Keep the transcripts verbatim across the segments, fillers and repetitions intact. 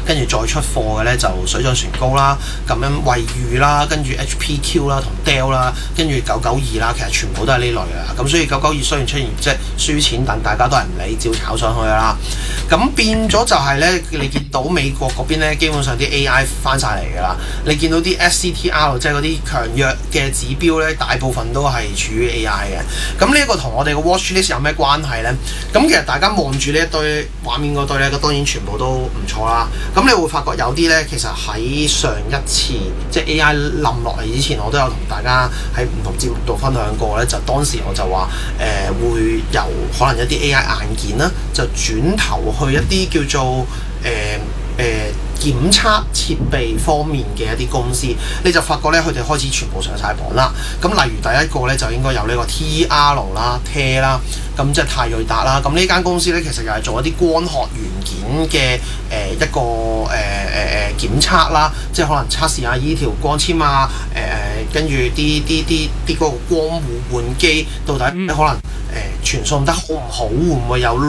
跟住再出貨嘅咧就水漲船高啦，咁樣惠譽啦，跟住 H P Q 啦同 Dell 啦，跟住九九二啦，其實全部都係呢類嘅。咁所以九九二雖然出現即係輸錢，但大家都係唔理，照炒上去啦。咁變咗就係咧，你見到美國嗰邊咧，基本上啲 A I 翻晒嚟㗎啦。你見到啲 S C T R 即係嗰啲強弱嘅指標咧，大部分都係處於 A I 嘅。咁呢一個同我哋嘅 watch list 有咩關係咧？咁其實大家望住呢一堆畫面嗰堆咧，當然全部都唔錯啦。咁你會發覺有啲咧，其實喺上一次即係 A I 冧落嚟之前，我都有同大家喺唔同節目度分享過咧。就當時我就話誒、呃、會由可能一啲 A I 硬件啦，就轉頭去一啲叫做誒誒、呃呃、檢測設備方面嘅一啲公司，你就發覺咧佢哋開始全部上晒榜啦。咁例如第一個咧就應該有呢個 T E R 啦、T E 啦，咁即係泰瑞達啦。咁呢間公司咧其實又係做一啲光學元件嘅誒、呃、一個誒誒誒檢測啦，即係可能測試下依條光纖啊，誒、呃、跟住啲啲啲啲嗰個光互換機到底可能誒、呃、傳送得好唔好，會唔會有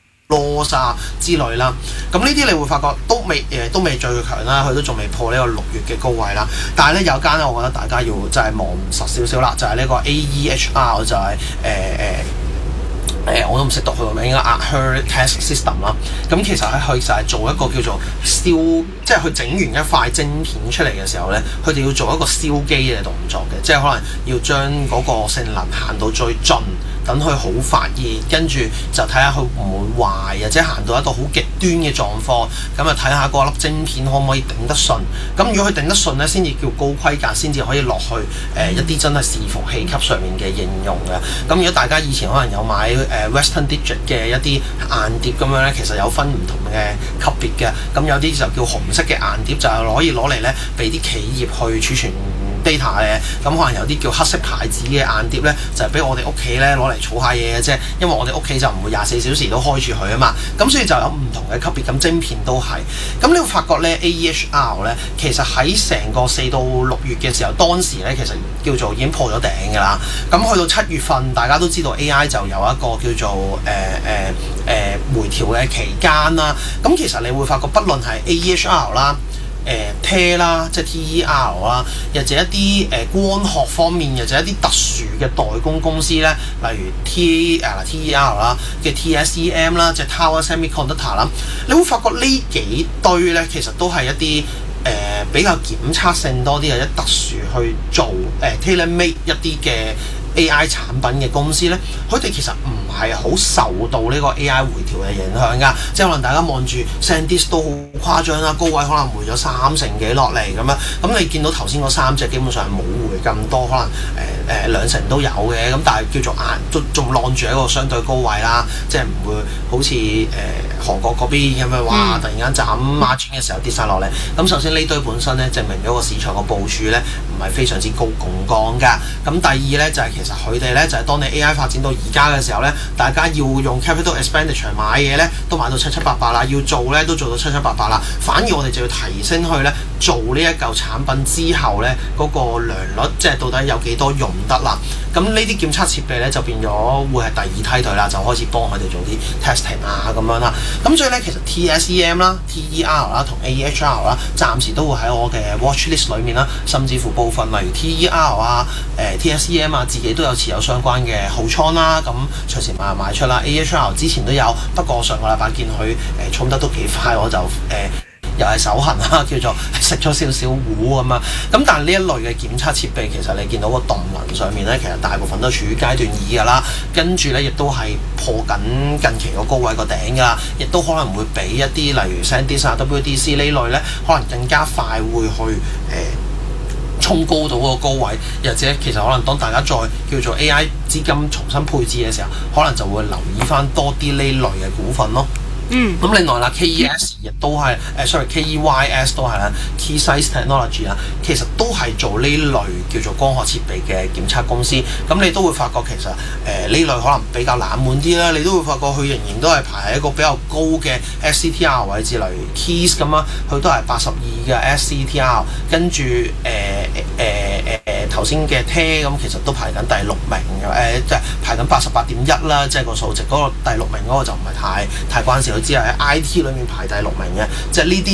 loss啊之類啦。咁呢啲你會發覺都未誒、呃、都未最強啦，佢都仲未破呢個六月嘅高位啦。但係咧有間咧，我覺得大家要真係望實少少啦，就係、是、呢個 A E H R 就係誒誒。呃誒我都唔識讀佢個名，應該 Aher Test System 啦。咁其實咧佢就係做一個叫做燒，即係佢整完一塊晶片出嚟嘅時候咧，佢哋要做一個燒機嘅動作嘅，即係可能要將嗰個性能行到最盡，等佢好發熱，跟住就睇下佢唔會壞，或者行到一個好極端嘅狀況，咁啊睇下嗰粒晶片可唔可以頂得順。咁如果佢頂得順咧，先至叫高規格，先至可以落去誒、呃、一啲真係伺服器級上面嘅應用嘅。咁如果大家以前可能有買誒 Western Digital 嘅一啲硬碟咁樣咧，其實有分唔同嘅級別嘅。咁有啲就叫紅色嘅硬碟，就係可以攞嚟咧俾啲企業去儲存 data 嘅。咁可能有啲叫黑色牌子嘅硬碟咧，就係俾我哋屋企咧攞嚟儲下嘢嘅啫。因為我哋屋企就唔會廿四小時都開住佢啊嘛。咁所以就有唔同嘅級別，咁晶片都係。咁你會發覺咧 A E H R 咧，其實喺成個四到六月嘅時候，當時咧其實叫做已經破咗頂㗎啦。咁去到七月份，大家都知道 A I 就有一個叫做誒誒誒回調嘅期間啦。咁其實你會發覺，不論係 A E H R 啦、誒 T E 啦，即係 T E R 啦，或者一啲誒、呃、光學方面，或者一啲特殊嘅代工公司咧，例如 T 誒、呃、T E R 啦嘅 T S E M 啦，即係 Tower Semiconductor 啦，你會發覺呢幾堆咧，其實都係一啲誒、呃、比較檢測性多啲，或者特殊去做誒、呃、tailor made 一啲嘅 A I 產品嘅公司咧，佢哋其實唔係好受到呢個 A I 回調嘅影響㗎，即係可能大家望住 SanDisk 都好誇張啦，高位可能回咗三成幾落嚟咁樣。咁你見到頭先嗰三隻基本上冇回咁多，可能誒誒、呃呃、兩成都有嘅，咁但係叫做硬都仲晾住喺一個相對高位啦，即係唔會好似誒、呃、韓國嗰邊咁樣話突然間斬孖轉嘅時候跌晒落嚟。咁首先呢堆本身咧證明咗個市場個部署咧唔係非常之高槓桿㗎。咁第二咧就係、是、其實佢哋咧就係、是、當你 A I 發展到而家嘅時候咧，大家要用 capital expenditure 買嘢咧，都買到七七八八啦；要做咧都做到七七八八啦。反而我哋就要提升去咧做呢一嚿產品之後咧，嗰、那個良率即係到底有幾多用得啦。咁呢啲檢測設備咧就變咗會係第二梯隊啦，就開始幫佢哋做啲 testing 啊咁樣啦。咁所以咧其實 T S E M 啦、T E R 啦同 A E H R 啦，暫時都會喺我嘅 watch list 裏面啦，甚至乎部分例如 T E R 啊、誒、呃、T S E M 啊，自己都有持有相關嘅好倉啦。咁隨時買入賣出啦。A E H R 之前都有，不過上個禮拜見佢誒衝得都幾快，我就誒。呃又係手痕啦，叫做食咗少少糊咁啊！咁但係呢一類嘅檢測設備，其實你見到個動能上面咧，其實大部分都處於階段二㗎啦。跟住咧，亦都係破緊近期個高位個頂㗎啦，亦都可能會比一啲例如 SanDisk 啊、W D C 呢類咧，可能更加快會去誒、呃、衝高到個高位，或者其實可能當大家再叫做 A I 資金重新配置嘅時候，可能就會留意翻多啲呢類嘅股份咯。嗯，咁另外啦 ，K E S 亦都係誒 ，sorry，K E Y S 都係啦 ，Keysight Technology 啦，其實都係做呢類叫做光學設備嘅檢測公司。咁你都會發覺其實誒呢、呃、類可能比較冷門啲啦，你都會發覺佢仍然都係排喺一個比較高嘅 S C T R 位置，例如 Keys 咁啊，佢都係八十二嘅 S C T R， 跟住誒誒誒誒頭先嘅 T 咁，其實都排緊第六名嘅，誒即係排緊八十八點一啦，即係個數值嗰個第六名嗰個就唔係太太關事。只係喺 I T 裏面排第六名嘅，即係呢啲